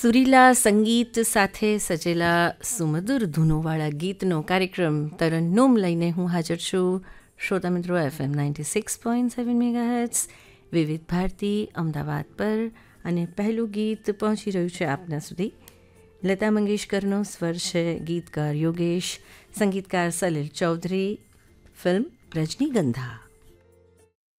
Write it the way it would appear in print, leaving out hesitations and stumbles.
સુરીલા સંગીત સાથે સજેલા સુમધુર ધૂનોવાળા ગીતનો કાર્યક્રમ તરન્નુમ લઈને હું હાજર છું. શ્રોતા મિત્રો, FM 96.7 મેગાહર્ટ્ઝ વિવિધ ભારતી અમદાવાદ પર, અને પહેલું ગીત પહોંચી રહ્યું છે આપના સુધી. લતા મંગેશકરનો સ્વર છે, ગીતકાર યોગેશ, સંગીતકાર સલીલ ચૌધરી, ફિલ્મ રજનીગંધા.